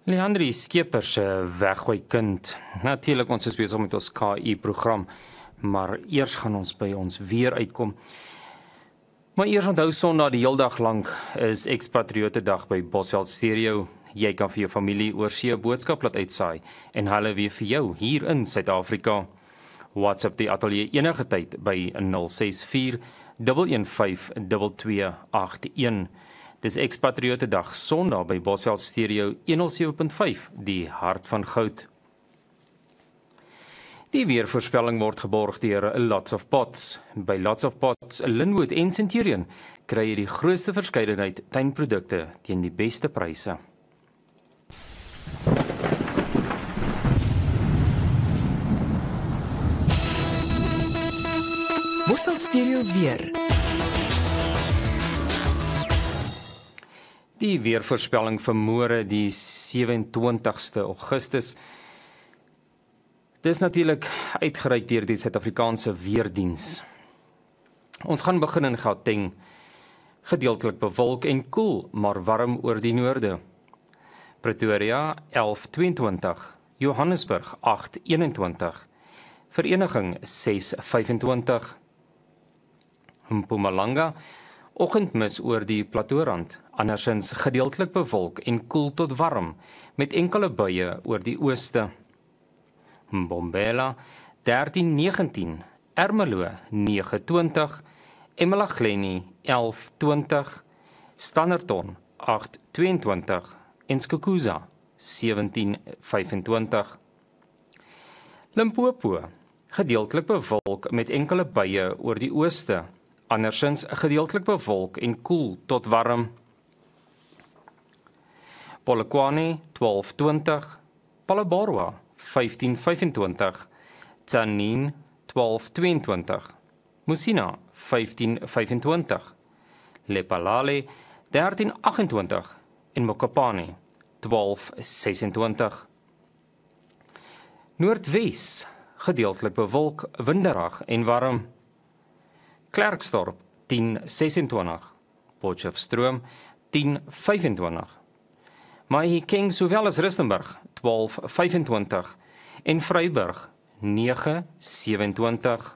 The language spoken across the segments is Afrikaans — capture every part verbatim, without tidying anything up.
Leandrie Skeepers se weggooi kind. Natuurlik ons is besig met ons K I program, maar eers gaan ons by ons weer uitkom. Maar eers onthou Sondag die heeldag lank is Expatriote Dag by Bosveld Stereo. Jy kan vir jou familie oorsee 'n boodskap laat uitsaai en hulle weer vir jou hier in Suid-Afrika. WhatsApp die ateljee enige tyd by nul ses vier een een vyf twee twee agt een. Dis Expatriote Dag Sondag by Bosveld Stereo honderd sewe punt vyf, die hart van goud. Die weervoorspelling word geborg deur Lots of Pots. By Lots of Pots, Linwood en Centurion kry jy die grootste verskeidenheid tuinprodukte teen die beste pryse. Bosveld Stereo weer. Die weervoorspelling vir môre die sewe-en-twintigste Augustus. Dis natuurlik uitgereik deur die Suid-Afrikaanse Weerdiens. Ons gaan begin in Gauteng, gedeeltelik bewolk en koel, maar warm oor die noorde. Pretoria elf tweeëntwintig, Johannesburg agt eenentwintig, Vereniging ses vyfentwintig, Mpumalanga oggendmis oor die plateaurand, andersins gedeeltelik bewolk en koel tot warm, met enkele buie oor die ooste. Mbombela dertien negentien, Ermelo nege twintig, eMalahleni elf twintig, Standerton agt tweeëntwintig en Skukuza sewentien vyfentwintig. Limpopo gedeeltelik bewolk met enkele buie oor die ooste, andersins gedeeltelik bewolk en koel tot warm. Polokwane twaalf twintig, Palabora vyftien vyfentwintig, Tzaneen twaalf tweeëntwintig, Musina vyftien vyfentwintig, Lephalale dertien agentwintig en Mokopane twaalf sesentwintig. Noordwes gedeeltelik bewolk, winderig en warm. Klerksdorp tien sesentwintig, Potchefstroom tien vyfentwintig, Mahikeng sowel as Rustenburg twaalf vyfentwintig en Vryburg nege sewentwintig.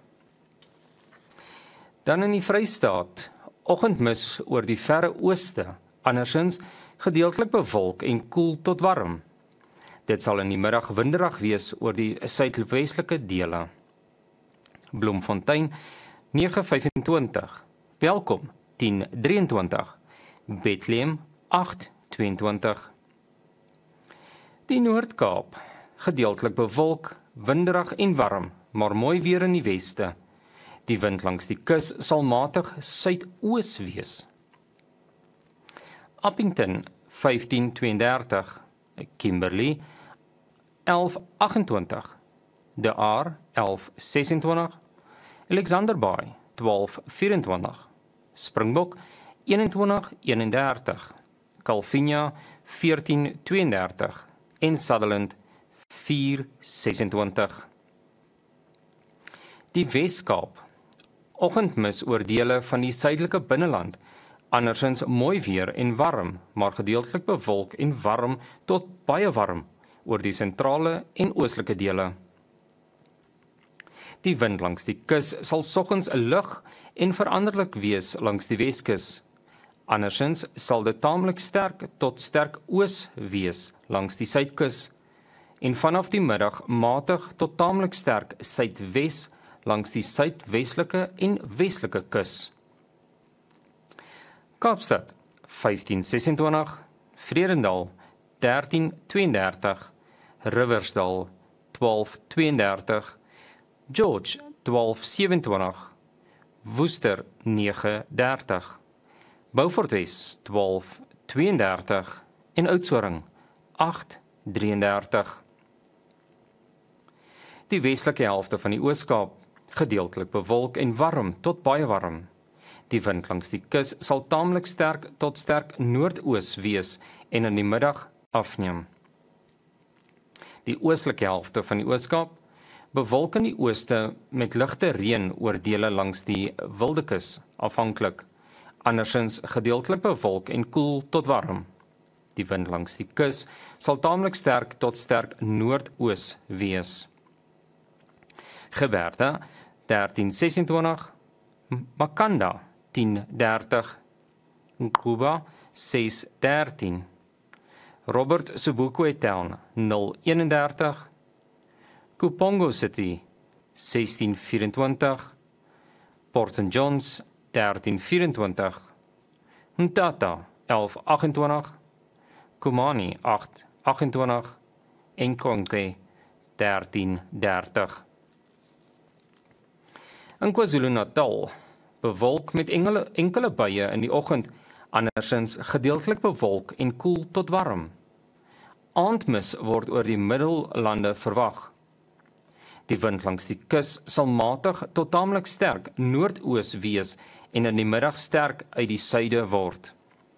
Dan in die Vrystaat, oggendmis oor die verre ooste, andersins gedeeltelik bewolk en koel tot warm. Dit sal in die middag winderig wees oor die suidwestelike dele. Bloemfontein nege vyfentwintig, Welkom tien drieëntwintig, Bethlehem agt tweeëntwintig. Die Noord-Kaap, gedeeltelik bewolk, winderig en warm, maar mooi weer in die weste. Die wind langs die kus sal matig suidoos wees. Appington vyftien tweeëndertig, Kimberley elf agentwintig, De Aar elf sesentwintig, Alexander Bay twaalf vyfentwintig, Springbok eenentwintig eenendertig, Calvinia veertien tweeëndertig en Sutherland vier sesentwintig. Die Wes-Kaap, oggendmis oor dele van die suidelike binneland, andersins mooi weer en warm, maar gedeeltelik bewolk en warm tot baie warm oor die sentrale en oostelike dele. Die wind langs die kus sal soggens lig en veranderlik wees langs die Weskus. Andersins sal dit taamlik sterk tot sterk oos wees langs die suidkus en vanaf die middag matig tot taamlik sterk suidwes langs die suidwestelike en westelike kus. Kaapstad vyftien sesentwintig, Vredendal dertien tweeëndertig, Riversdal twaalf tweeëndertig, George twaalf sewentwintig, Worcester nege dertig, Beaufort Wes twaalf tweeëndertig en Oudtshoorn agt drieëndertig. Die westelike helfte van die Oos-Kaap, gedeeltelik bewolk en warm tot baie warm. Die wind langs die kus sal taamlik sterk tot sterk noordoos wees en in die middag afneem. Die oostelike helfte van die Oos-Kaap, bewolk in die ooste met ligte reën oor dele langs die Wildekus afhanklik, andersins gedeeltelik bewolk en koel tot warm. Die wind langs die kus sal taamlik sterk tot sterk noordoos wees. Geberde dertien sesentwintig, Makanda tien dertig, Nkuba ses dertien, Robert Sobukwe Town nul eenendertig, Kupongo City sestien vyerentwintig, Port Saint Johns dertien vyerentwintig, Mtata elf agentwintig, Kumani agt agentwintig en Konke dertien dertig. In KwaZulu-Natal bewolk met enkele, enkele buie in die oggend, andersins gedeeltelik bewolk en koel tot warm. Aandmis word oor die middellande verwag. Die wind langs die kus sal matig tot taamlik sterk noordoos wees en in die middag sterk uit die suide word.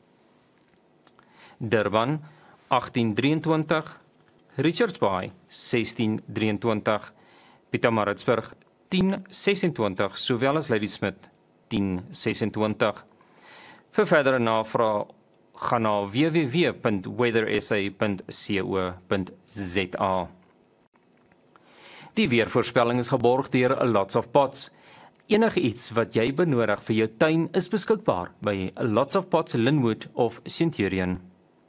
Durban agtien drieëntwintig, Richards Bay sestien drieëntwintig, Pietermaritzburg tien sesentwintig, sowel as Ladysmith tien sesentwintig. Vir verdere navraag gaan na w w w punt weather s a punt co punt z a. Die weervoorspelling is geborg deur Lots of Pots. Enige iets wat jy benodig vir jou tuin is beskikbaar by Lots of Pots, Linwood of Centurion.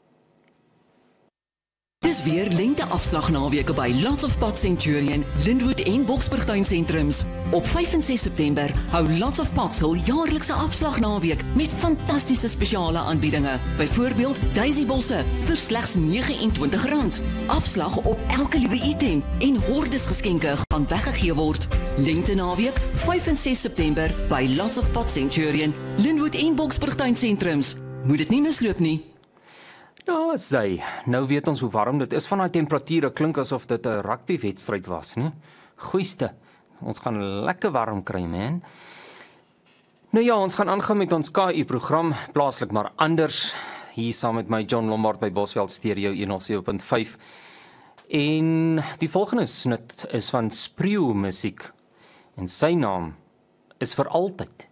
Dis weer lente-afslagnaweke by Lots of Pots Centurion, Linwood en Boksburg tuinsentrums. Op vyf en ses September hou Lots of Pots hul jaarlikse afslagnaweek met fantastiese spesiale aanbiedinge. Byvoorbeeld Daisy bosse vir slegs nege en twintig rand. Afslag op elke liewe item en hordes geskenke gaan weggegee word. Lente-naweek vyf en ses September by Lots of Pots Centurion, Linwood en Boksburg tuinsentrums. Moet dit nie misloop nie. Nou, wat sê, nou weet ons hoe warm dit is van die temperature, klink asof dit 'n rugbywedstryd was, né? Goeiste, ons gaan lekker warm kry, man. Nou ja, ons gaan aangaan met ons K U-program, plaaslik maar anders, hier saam met my John Lombard by Bosveld Stereo honderd sewe punt vyf. En die volgende snit is van Spreeu musiek, en sy naam is vir altyd.